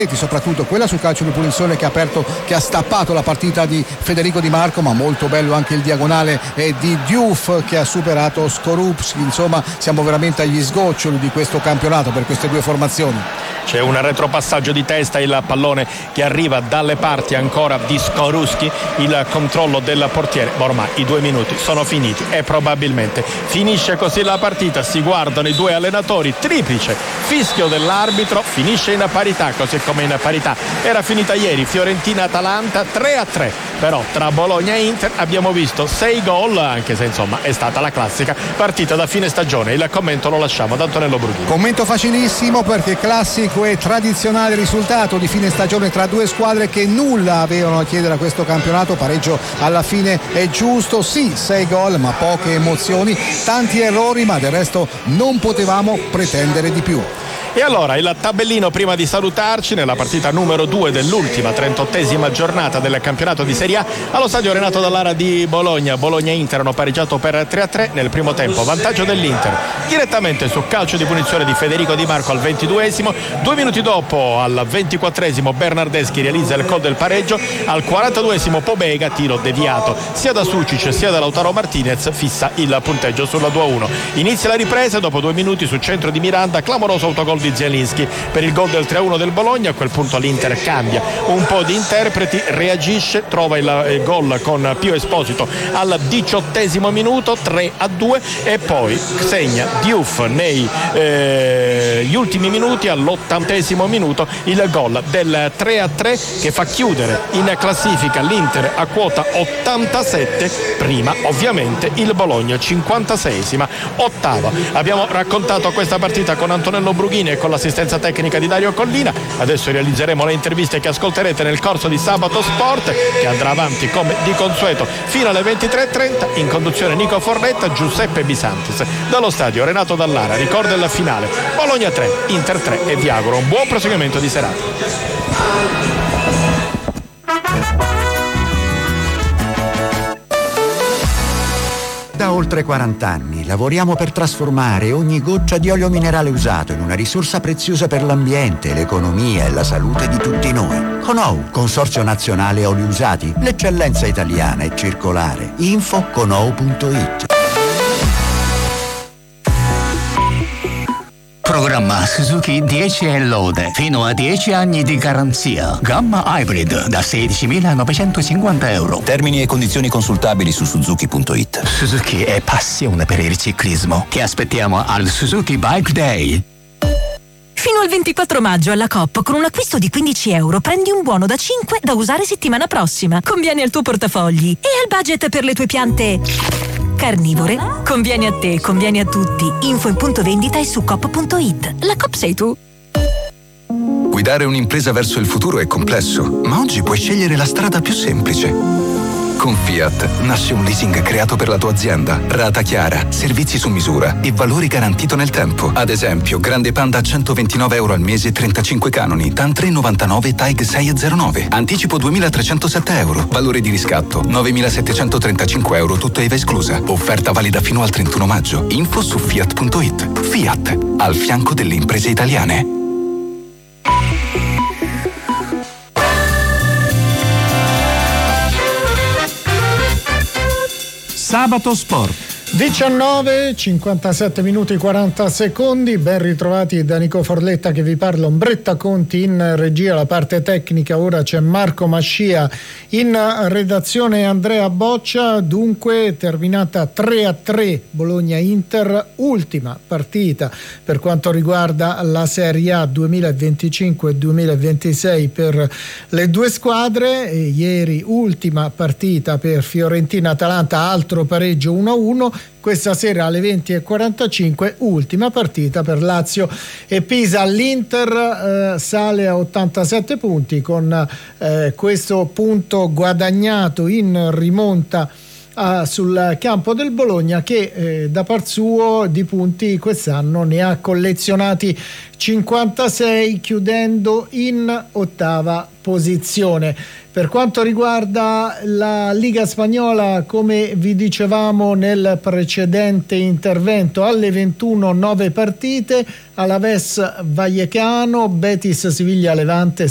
soprattutto quella sul calcio di punizione che ha stappato la partita di Federico Di Marco, ma molto bello anche il diagonale di Diouf che ha superato Skorupski. Insomma, siamo veramente agli sgoccioli di questo campionato per queste due formazioni. C'è un retropassaggio di testa, il pallone che arriva dalle parti ancora di Skorupski, il controllo del portiere. Ormai i 2 minuti sono finiti e probabilmente finisce così la partita. Si guardano i due allenatori, triplice fischio dell'arbitro, finisce in parità, così come in parità era finita ieri Fiorentina-Atalanta 3-3, però tra Bologna e Inter abbiamo visto 6 gol, anche se insomma è stata la classica partita da fine stagione. Il commento lo lasciamo ad Antonello Brughini. Commento facilissimo, perché classico e tradizionale risultato di fine stagione tra due squadre che nulla avevano a chiedere a questo campionato. Pareggio alla fine è giusto, sì, 6 gol ma poche emozioni, tanti errori, ma del resto non potevamo pretendere di più. E allora il tabellino prima di salutarci nella partita numero 2 dell'ultima 38esima giornata del campionato di Serie A allo stadio Renato Dallara di Bologna. Bologna e Inter hanno pareggiato per 3-3 nel primo tempo, vantaggio dell'Inter direttamente su calcio di punizione di Federico Di Marco al 22esimo. 2 minuti dopo, al 24esimo, Bernardeschi realizza il gol del pareggio. Al 42esimo Pobega, tiro deviato sia da Sucic sia da Lautaro Martinez, fissa il punteggio sulla 2-1. Inizia la ripresa dopo 2 minuti su centro di Miranda, clamoroso autogol di Zielinski per il gol del 3-1 del Bologna. A quel punto l'Inter cambia un po' di interpreti, reagisce, trova il gol con Pio Esposito al 18esimo minuto, 3-2, e poi segna Diouf negli ultimi minuti all'80esimo minuto il gol del 3-3 che fa chiudere in classifica l'Inter a quota 87, prima ovviamente il Bologna 56esima, ottava. Abbiamo raccontato questa partita con Antonello Brughini e con l'assistenza tecnica di Dario Collina. Adesso realizzeremo le interviste che ascolterete nel corso di Sabato Sport, che andrà avanti come di consueto fino alle 23:30. In conduzione Nico Forletta, Giuseppe Bisantis. Dallo stadio Renato Dallara ricorda il finale: Bologna 3, Inter 3, e vi auguro un buon proseguimento di serata. Da oltre 40 anni lavoriamo per trasformare ogni goccia di olio minerale usato in una risorsa preziosa per l'ambiente, l'economia e la salute di tutti noi. Conou, Consorzio Nazionale Oli Usati, l'eccellenza italiana e circolare. Info conou.it. Programma Suzuki 10 e lode, fino a 10 anni di garanzia. Gamma Hybrid da 16.950 euro. Termini e condizioni consultabili su Suzuki.it. Suzuki è passione per il ciclismo. Che aspettiamo al Suzuki Bike Day. Fino al 24 maggio alla Coop, con un acquisto di 15 euro, prendi un buono da 5 da usare settimana prossima. Conviene al tuo portafogli e al budget per le tue piante carnivore. Conviene a te, conviene a tutti. Info in punto vendita e su coop.it. La Coop sei tu. Guidare un'impresa verso il futuro è complesso, ma oggi puoi scegliere la strada più semplice. Con Fiat nasce un leasing creato per la tua azienda, rata chiara, servizi su misura e valori garantito nel tempo. Ad esempio, Grande Panda a 129 euro al mese, 35 canoni, TAN 399, TAG 609. Anticipo 2.307 euro, valore di riscatto 9.735 euro, tutta IVA esclusa. Offerta valida fino al 31 maggio. Info su Fiat.it. Fiat, al fianco delle imprese italiane. Sabato Sport. 19, 57 minuti 40 secondi, ben ritrovati da Nico Forletta che vi parla, Ombretta Conti in regia, la parte tecnica, ora c'è Marco Mascia, in redazione Andrea Boccia. Dunque terminata 3-3 Bologna-Inter, ultima partita per quanto riguarda la Serie A 2025-2026 per le due squadre, e ieri ultima partita per Fiorentina-Atalanta, altro pareggio 1-1. Questa sera alle 20:45 ultima partita per Lazio e Pisa. L'Inter sale a 87 punti con questo punto guadagnato in rimonta sul campo del Bologna, che da par suo di punti quest'anno ne ha collezionati 56, chiudendo in ottava posizione. Per quanto riguarda la Liga Spagnola, come vi dicevamo nel precedente intervento, alle 21 9 partite: Alavés Vallecano, Betis Siviglia Levante,